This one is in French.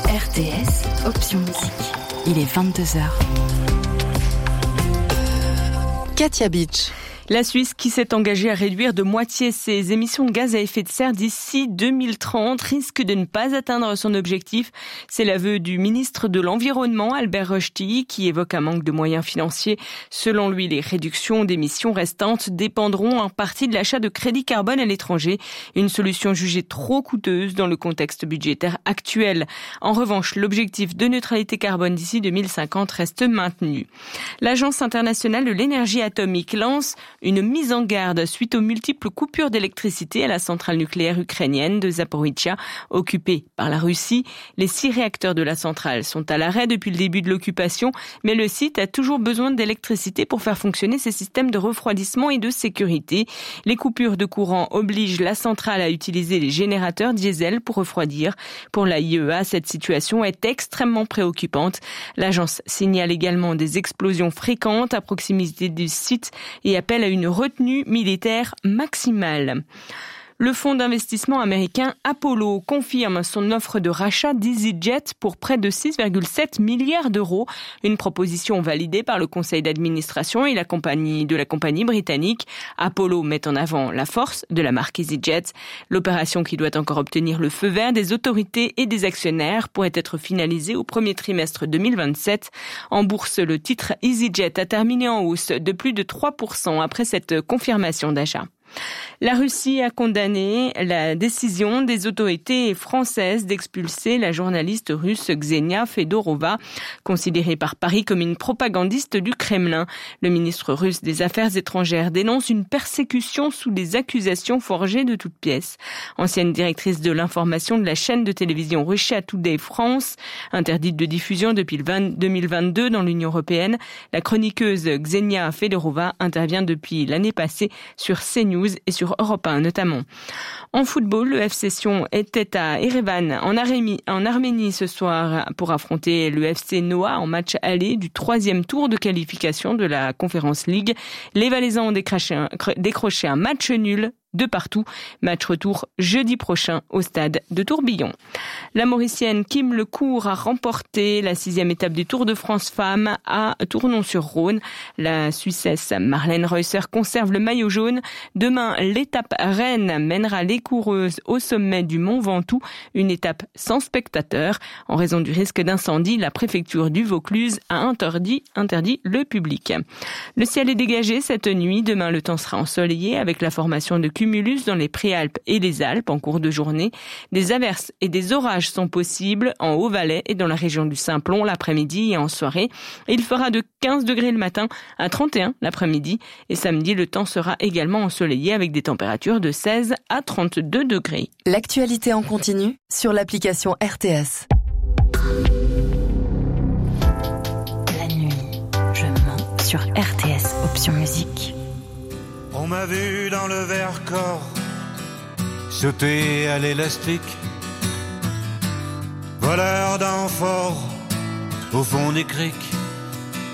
RTS, option musique. Il est 22h. Katia Beach. La Suisse qui s'est engagée à réduire de moitié ses émissions de gaz à effet de serre d'ici 2030 risque de ne pas atteindre son objectif. C'est l'aveu du ministre de l'Environnement, Albert Rochety, qui évoque un manque de moyens financiers. Selon lui, les réductions d'émissions restantes dépendront en partie de l'achat de crédits carbone à l'étranger, une solution jugée trop coûteuse dans le contexte budgétaire actuel. En revanche, l'objectif de neutralité carbone d'ici 2050 reste maintenu. L'Agence internationale de l'énergie atomique lance une mise en garde suite aux multiples coupures d'électricité à la centrale nucléaire ukrainienne de Zaporizhzhia, occupée par la Russie. Les 6 réacteurs de la centrale sont à l'arrêt depuis le début de l'occupation, mais le site a toujours besoin d'électricité pour faire fonctionner ses systèmes de refroidissement et de sécurité. Les coupures de courant obligent la centrale à utiliser les générateurs diesel pour refroidir. Pour la IEA, cette situation est extrêmement préoccupante. L'agence signale également des explosions fréquentes à proximité du site et appelle à une retenue militaire maximale. Le fonds d'investissement américain Apollo confirme son offre de rachat d'EasyJet pour près de 6,7 milliards d'euros. Une proposition validée par le conseil d'administration et de la compagnie britannique. Apollo met en avant la force de la marque EasyJet. L'opération, qui doit encore obtenir le feu vert des autorités et des actionnaires, pourrait être finalisée au premier trimestre 2027. En bourse, le titre EasyJet a terminé en hausse de plus de 3% après cette confirmation d'achat. La Russie a condamné la décision des autorités françaises d'expulser la journaliste russe Ksenia Fedorova, considérée par Paris comme une propagandiste du Kremlin. Le ministre russe des Affaires étrangères dénonce une persécution sous des accusations forgées de toutes pièces. Ancienne directrice de l'information de la chaîne de télévision Russia Today France, interdite de diffusion depuis 2022 dans l'Union européenne, la chroniqueuse Ksenia Fedorova intervient depuis l'année passée sur CNews et sur Europe 1 notamment. En football, le FC Sion était à Erevan en Arménie ce soir pour affronter le FC Noah en match aller du 3e tour de qualification de la Conference League. Les Valaisans ont décroché un match nul de partout. Match retour jeudi prochain au stade de Tourbillon. La Mauricienne Kim Lecourt a remporté la 6e étape du Tour de France Femmes à Tournon-sur-Rhône. La Suissesse Marlène Reusser conserve le maillot jaune. Demain, l'étape reine mènera les coureuses au sommet du Mont Ventoux, une étape sans spectateurs. En raison du risque d'incendie, la préfecture du Vaucluse a interdit le public. Le ciel est dégagé cette nuit. Demain, le temps sera ensoleillé avec la formation de cumulus dans les Préalpes et les Alpes en cours de journée. Des averses et des orages sont possibles en Haut-Valais et dans la région du Simplon l'après-midi et en soirée. Il fera de 15 degrés le matin à 31 l'après-midi. Et samedi, le temps sera également ensoleillé avec des températures de 16 à 32 degrés. L'actualité en continu sur l'application RTS. La nuit, je mens sur RTS, option musique. On m'a vu dans le Vercors sauter à l'élastique, voleur d'amphores au fond des criques.